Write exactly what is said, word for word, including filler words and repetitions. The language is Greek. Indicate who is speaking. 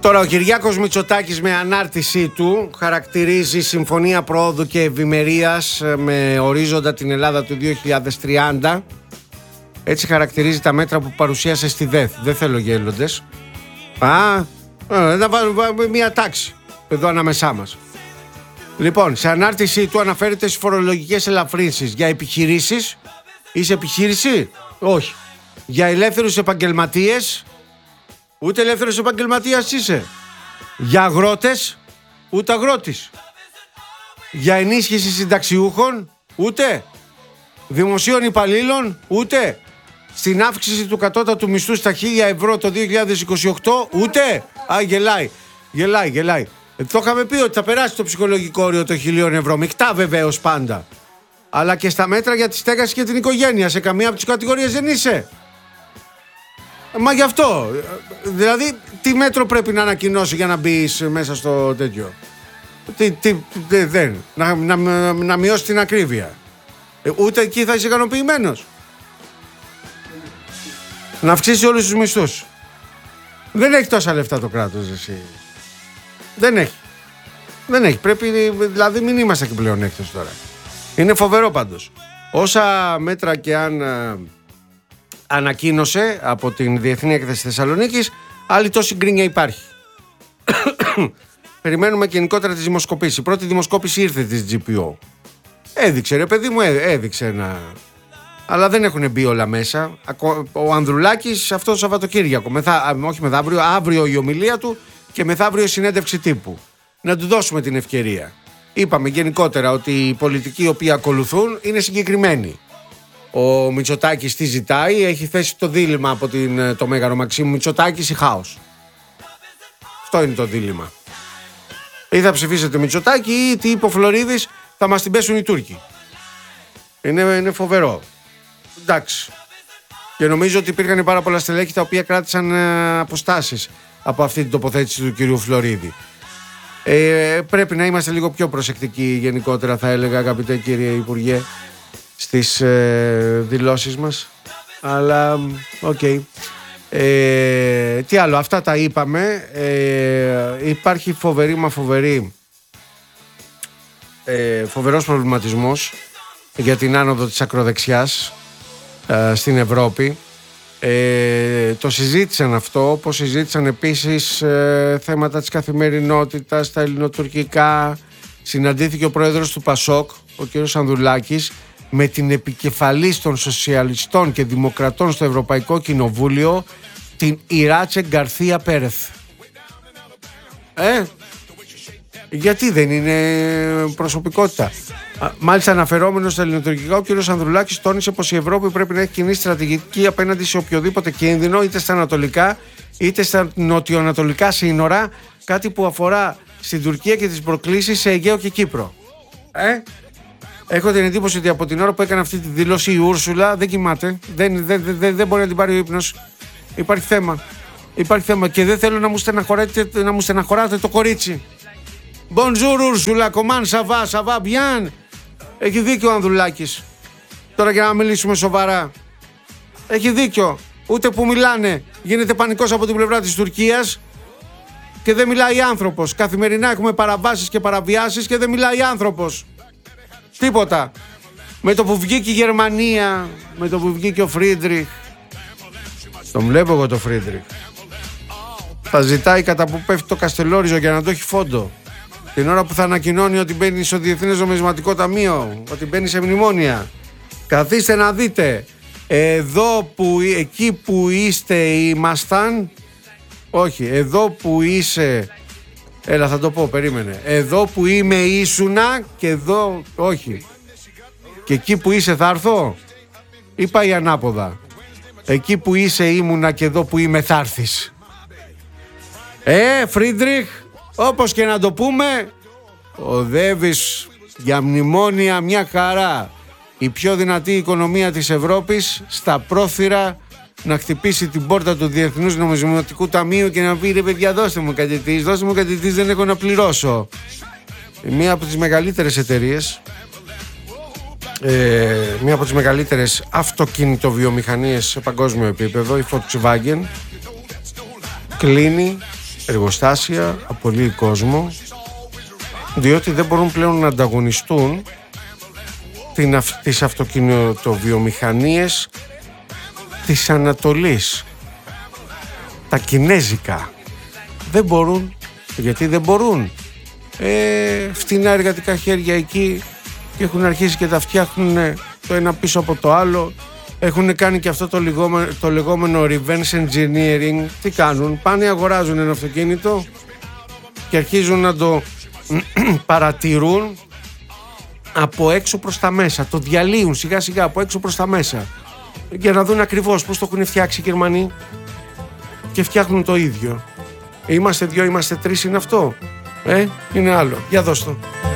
Speaker 1: Τώρα ο Κυριάκος Μητσοτάκης με ανάρτησή του χαρακτηρίζει συμφωνία προόδου και ευημερίας με ορίζοντα την Ελλάδα του δύο χιλιάδες τριάντα. Έτσι χαρακτηρίζει τα μέτρα που παρουσίασε στη ΔΕΘ. Δεν θέλω γέλοντες. Α, να βάλουμε μια τάξη εδώ ανάμεσά μας. Λοιπόν, σε ανάρτησή του αναφέρεται στις φορολογικές ελαφρύνσεις για επιχειρήσεις. Είσαι επιχείρηση? Όχι. Για ελεύθερους επαγγελματίες? Ούτε ελεύθερος επαγγελματίας είσαι. Για αγρότες? Ούτε αγρότης. Για ενίσχυση συνταξιούχων? Ούτε. Δημοσίων υπαλλήλων? Ούτε. Στην αύξηση του κατώτατου μισθού στα χίλια ευρώ το δύο χιλιάδες είκοσι οκτώ? Ούτε. Α, γελάει. Γελάει, γελάει. Ε, το είχαμε πει ότι θα περάσει το ψυχολογικό όριο των χιλίων ευρώ. Μεικτά βεβαίως πάντα. Αλλά και στα μέτρα για τη στέγαση και την οικογένεια. Σε καμία από τις κατηγορίες δεν είσαι. Μα γι' αυτό. Δηλαδή, τι μέτρο πρέπει να ανακοινώσει για να μπει μέσα στο τέτοιο? Τι, τι, τι δεν. Να, να, να μειώσει την ακρίβεια. Ε, ούτε εκεί θα είσαι ικανοποιημένος. Να αυξήσει όλους τους μισθούς. Δεν έχει τόσα λεφτά το κράτος, εσύ. Δεν έχει. Δεν έχει. Πρέπει, δηλαδή, μην είμαστε και πλέον έκτος τώρα. Είναι φοβερό πάντως. Όσα μέτρα και αν α, ανακοίνωσε από την Διεθνή Έκθεση Θεσσαλονίκης, άλλη τόση γκρίνια υπάρχει. Περιμένουμε γενικότερα τις δημοσκοπήσεις. Η πρώτη δημοσκόπηση ήρθε της τζι πι ο. Έδειξε, ρε παιδί μου, έδειξε ένα... Αλλά δεν έχουν μπει όλα μέσα. Ο Ανδρουλάκης αυτό το Σαββατοκύριακο, μεθα... όχι μεθαύριο, αύριο η ομιλία του και μεθαύριο η συνέντευξη τύπου. Να του δώσουμε την ευκαιρία. Είπαμε γενικότερα ότι οι πολιτικοί οι οποίοι ακολουθούν είναι συγκεκριμένοι. Ο Μητσοτάκης τι ζητάει, έχει θέσει το δίλημμα από την, το Μέγαρο Μαξίμου Μητσοτάκης ή χάος. Αυτό είναι το δίλημμα. Ή θα ψηφίσετε Μητσοτάκη ή τι είπε ο Φλωρίδης, θα μας την πέσουν οι Τούρκοι. Είναι, είναι φοβερό. Εντάξει. Και νομίζω ότι υπήρχαν πάρα πολλά στελέχη τα οποία κράτησαν ε, αποστάσεις από αυτή την τοποθέτηση του κυρίου Φλωρίδη. Ε, πρέπει να είμαστε λίγο πιο προσεκτικοί γενικότερα, θα έλεγα, αγαπητέ κύριε Υπουργέ, στις ε, δηλώσεις μας. Αλλά οκ. Okay. Ε, τι άλλο, αυτά τα είπαμε. Ε, υπάρχει φοβερή μα φοβερή ε, φοβερός προβληματισμός για την άνοδο της ακροδεξιάς ε, στην Ευρώπη. Ε, το συζήτησαν αυτό, όπως συζήτησαν επίσης ε, θέματα της καθημερινότητας, τα ελληνοτουρκικά. Συναντήθηκε ο πρόεδρος του Πασόκ, ο κ. Ανδρουλάκης, με την επικεφαλής των σοσιαλιστών και δημοκρατών στο Ευρωπαϊκό Κοινοβούλιο, την Ιράτσε Γκαρθία Πέρεθ. Ε, γιατί δεν είναι προσωπικότητα? Μάλιστα, αναφερόμενος στα ελληνοτουρκικά, ο κ. Ανδρουλάκης τόνισε πως η Ευρώπη πρέπει να έχει κοινή στρατηγική απέναντι σε οποιοδήποτε κίνδυνο, είτε στα ανατολικά είτε στα νοτιοανατολικά σύνορα, κάτι που αφορά στην Τουρκία και τις προκλήσεις σε Αιγαίο και Κύπρο. Ε, έχω την εντύπωση ότι από την ώρα που έκανε αυτή τη δήλωση η Ούρσουλα δεν κοιμάται, δεν, δεν, δεν, δεν μπορεί να την πάρει ο ύπνος. Υπάρχει θέμα. Υπάρχει θέμα και δεν θέλω να μου στεναχωράτε, να μου στεναχωράτε το κορίτσι. Bonjour Ursula, comment ça va, ça va bien. Έχει δίκιο ο Ανδρουλάκης. Τώρα για να μιλήσουμε σοβαρά. Έχει δίκιο. Ούτε που μιλάνε γίνεται πανικός από την πλευρά της Τουρκίας και δεν μιλάει άνθρωπος. Καθημερινά έχουμε παραβάσεις και παραβιάσεις και δεν μιλάει άνθρωπος. Τίποτα. Με το που βγήκε η Γερμανία, με το που βγήκε ο Φρίντριχ, τον βλέπω εγώ το Φρίντριχ, θα ζητάει κατά που πέφτει το Καστελόριζο για να το έχει φόντο. Την ώρα που θα ανακοινώνει ότι μπαίνει στο Διεθνές Νομισματικό Ταμείο, ότι μπαίνει σε μνημόνια. Καθίστε να δείτε. Εδώ που, εκεί που είστε ήμασταν. Όχι, εδώ που είσαι. Έλα, θα το πω, περίμενε. Εδώ που είμαι ήσουνα και εδώ. Όχι. Και εκεί που είσαι θα έρθω. Ή πάει ανάποδα? Εκεί που είσαι ήμουνα και εδώ που είμαι θα έρθεις. Ε, Φρίντριχ, όπως και να το πούμε, οδεύεις για μνημόνια μια χαρά. Η πιο δυνατή οικονομία της Ευρώπης στα πρόθυρα να χτυπήσει την πόρτα του Διεθνούς Νομισματικού Ταμείου και να πει: ρε παιδιά, δώστε μου κάτι της, δώστε μου κάτι της, δεν έχω να πληρώσω. Μία από τις μεγαλύτερες εταιρείες, ε, μία από τις μεγαλύτερες αυτοκινητοβιομηχανίες σε παγκόσμιο επίπεδο, η Volkswagen, κλείνει εργοστάσια, απολύει κόσμο, διότι δεν μπορούν πλέον να ανταγωνιστούν την, τις αυτοκινητοβιομηχανίες της Ανατολής, τα κινέζικα. Δεν μπορούν. Γιατί δεν μπορούν? Ε, φτηνά εργατικά χέρια εκεί και έχουν αρχίσει και τα φτιάχνουν το ένα πίσω από το άλλο. Έχουν κάνει και αυτό το λεγόμενο, το λεγόμενο reverse engineering. Τι κάνουν? Πάνε, αγοράζουν ένα αυτοκίνητο και αρχίζουν να το παρατηρούν από έξω προς τα μέσα. Το διαλύουν σιγά σιγά από έξω προς τα μέσα για να δουν ακριβώς πώς το έχουν φτιάξει οι Γερμανοί και φτιάχνουν το ίδιο. Είμαστε δυο, είμαστε τρεις, είναι αυτό? Ε, είναι άλλο. Για δώσ' το.